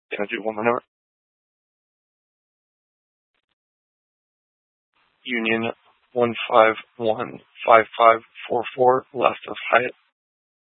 Gonna do one more number. Union 1515544, left of Hyatt.